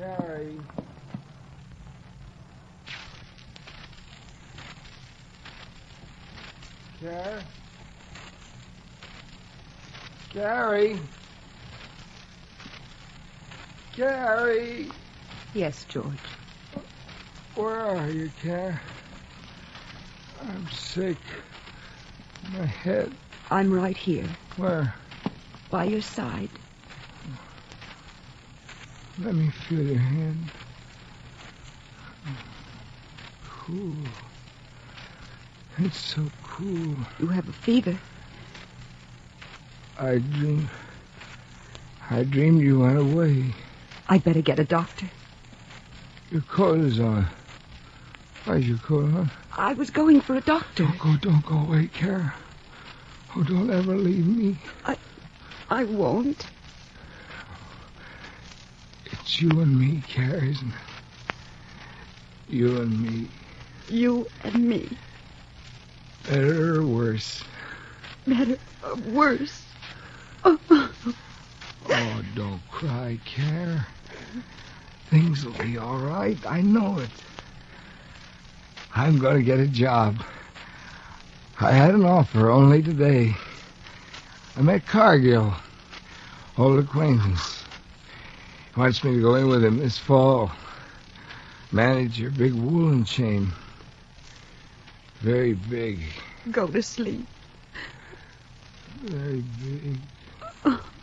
Carrie. Carrie? Carrie? Yes, George. Where are you, Carrie? I'm sick. My head. I'm right here. Where? By your side. Let me feel your hand. Cool. It's so cool. You have a fever. I dreamed you went away. I'd better get a doctor. Your coat is on. Why's your coat on? I was going for a doctor. Don't go away, Kara. Oh, don't ever leave me. I won't. It's you and me, Kara, isn't it? You and me. You and me. Better or worse? Better or worse? Oh, don't cry, Kara. Things will be all right. I know it. I'm going to get a job. I had an offer only today. I met Cargill, old acquaintance. He wants me to go in with him this fall. Manage your big woolen chain. Very big. Go to sleep. Very big.